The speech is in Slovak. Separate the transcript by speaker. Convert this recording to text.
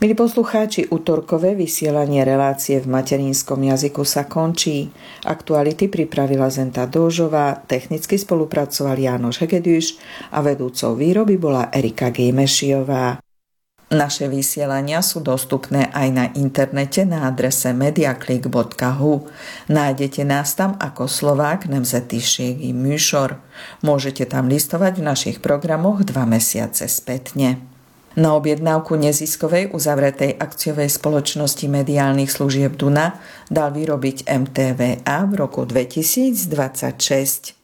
Speaker 1: Milí poslucháči, utorkové vysielanie relácie v materinskom jazyku sa končí. Aktuality pripravila Zenta Dóžová, technicky spolupracoval Jánoš Hegedűs a vedúcou výroby bola Erika Gejmešiová. Naše vysielania sú dostupné aj na internete na adrese mediaclick.hu. Nájdete nás tam ako Slovák nemzetiségi műsor. Môžete tam listovať v našich programoch 2 mesiace spätne. Na objednávku neziskovej uzavretej akciovej spoločnosti mediálnych služieb Duna dal vyrobiť MTVA v roku 2026.